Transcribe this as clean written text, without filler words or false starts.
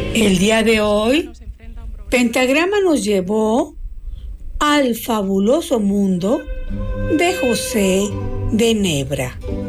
El día de hoy, Pentagrama nos llevó al fabuloso mundo de José de Nebra.